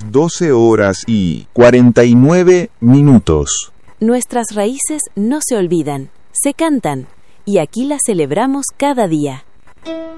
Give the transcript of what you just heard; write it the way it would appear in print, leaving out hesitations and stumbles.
12 horas y 49 minutos. Nuestras raíces no se olvidan, se cantan, y aquí las celebramos cada día.